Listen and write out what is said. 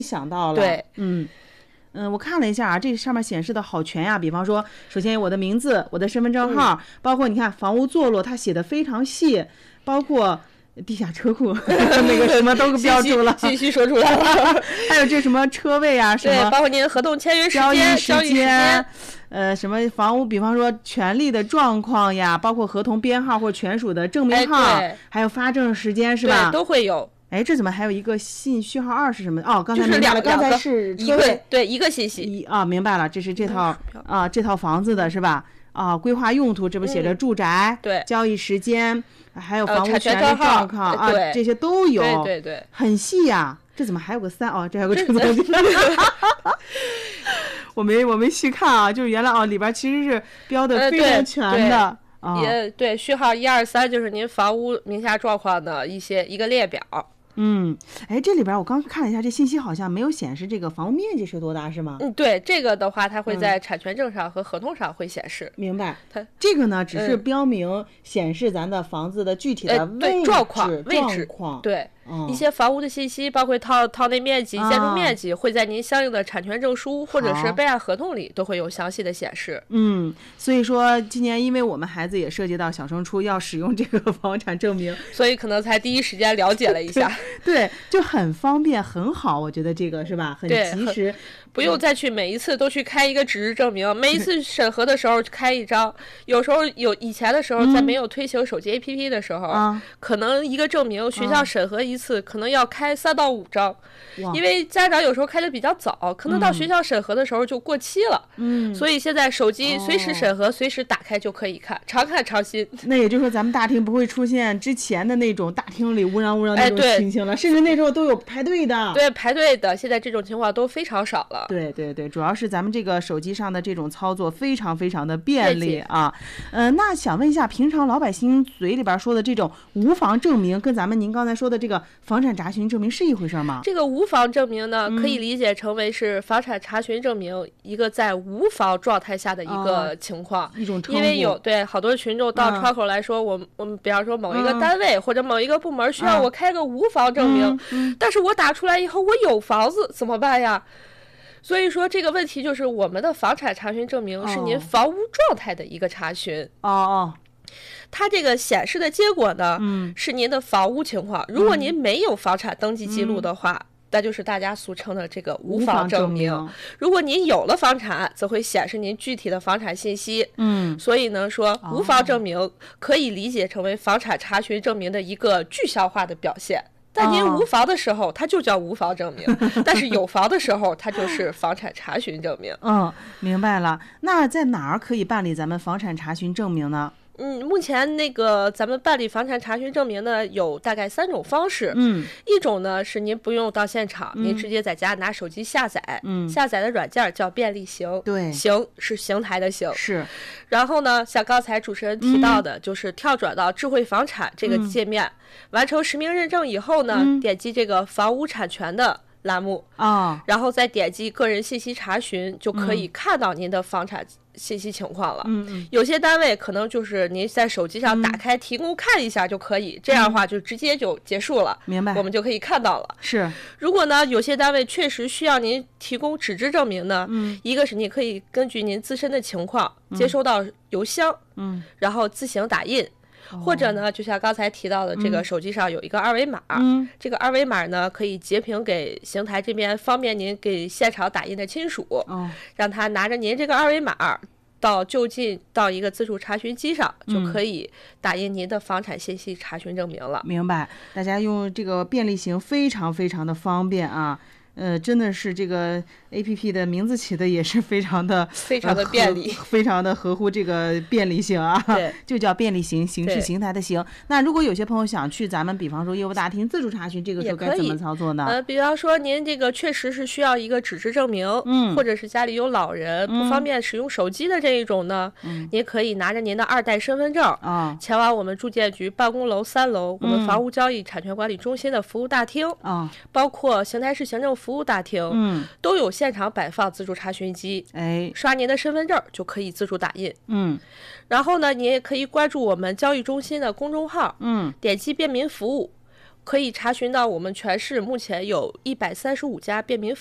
想到了。 对， 我看了一下啊，这上面显示的好全呀。比方说，首先我的名字、我的身份证号，包括你看房屋坐落，它写的非常细，包括地下车库那个什么都标注了， 信息说出来了。 还有这什么车位啊，什么对，包括您合同签约时交易间、 时间，什么房屋，比方说权利的状况呀，包括合同编号或权属的证明号，还有发证时间是吧？ 对，都会有。 哎，这怎么还有一个信序号2是什么？哦，刚才就是明白了，刚才是车位， 对，一个信息。 明白了，这是这套房子的是吧？规划用途，这不写着住宅， 对， 交易时间，还有房屋权利状况这些都有， 对， 很细呀。这怎么还有个3？这还有个出租金。我没细看啊，就是原来里边其实是标的非常全的。 也对，序号1、2、3就是您房屋名下状况的一个列表。 这里边我刚看了一下，这信息好像没有显示这个房屋面积是多大，是吗？ 对，这个的话，它会在产权证上和合同上会显示。 明白。这个呢，只是标明显示咱的房子的具体的状况、位置。对。一些房屋的信息，包括套内面积、建筑面积，会在您相应的产权证书或者是备案合同里都会有详细的显示。 所以说今年因为我们孩子也涉及到小升初要使用这个房产证明， 所以可能才第一时间了解了一下。 对，就很方便，很好，我觉得这个是吧？很及时， 不用再去每一次都去开一个纸质证明，每一次审核的时候开一张。有时候以前的时候，在没有推行手机 APP 的时候，可能一个证明学校审核一次可能要开3到5张，因为家长有时候开的比较早，可能到学校审核的时候就过期了。所以现在手机随时审核，随时打开就可以看，常看常新。 那也就是说，咱们大厅不会出现之前的那种大厅里乌泱那种情形了，甚至那时候都有排队的。 对，排队的，现在这种情况都非常少了。 对，主要是咱们这个手机上的这种操作非常非常的便利啊。那想问一下，平常老百姓嘴里边说的这种无房证明，跟咱们您刚才说的这个房产查询证明是一回事吗？ 这个无房证明呢，可以理解成为是房产查询证明一个在无房状态下的一个情况， 一种称呼。 因为好多群众到窗口来说，我们比方说某一个单位或者某一个部门需要我开个无房证明，但是我打出来以后我有房子怎么办呀？所以说这个问题就是我们的房产查询证明是您房屋状态的一个查询。它这个显示的结果呢，是您的房屋情况。如果您没有房产登记记录的话，那就是大家俗称的这个无房证明。如果您有了房产，则会显示您具体的房产信息。所以呢，说无房证明可以理解成为房产查询证明的一个具象化的表现。但您无房的时候，它就叫无房证明；但是有房的时候，它就是房产查询证明。 明白了。那在哪儿可以办理咱们房产查询证明呢？ 目前咱们办理房产查询证明呢，有大概3种方式。一种呢是您不用到现场，您直接在家拿手机下载，下载的软件叫便利行， 对， 行是邢台的行， 是。 然后呢，像刚才主持人提到的，就是跳转到智慧房产这个界面，完成实名认证以后呢，点击这个房屋产权的栏目然后再点击个人信息查询，就可以看到您的房产信息情况了。有些单位可能就是您在手机上打开提供看一下就可以，这样的话就直接就结束了。 明白， 我们就可以看到了。 是。 如果呢有些单位确实需要您提供纸质证明呢，一个是你可以根据您自身的情况接收到邮箱，然后自行打印。或者呢，就像刚才提到的，这个手机上有一个2维码，这个2维码呢可以截屏给邢台这边，方便您给现场打印的亲属，让他拿着您这个2维码就近到一个自助查询机上，就可以打印您的房产信息查询证明了。 明白，大家用这个便利行非常非常的方便啊。真的是这个 APP 的名字起的也是非常的便利， 非常的合乎这个便利性啊。 对， 就叫便利行，行是邢台的行。那如果有些朋友想去咱们比方说业务大厅自助查询，这个时候该怎么操作呢？ 比方说您这个确实是需要一个纸质证明，或者是家里有老人不方便使用手机的这一种呢，您可以拿着您的2代身份证前往我们住建局办公楼3楼我们房屋交易产权管理中心的服务大厅包括邢台市行政服务大厅都有现场摆放自助查询机，刷您的身份证就可以自助打印。然后呢，你也可以关注我们交易中心的公众号，点击便民服务， 可以查询到我们全市目前有135家便民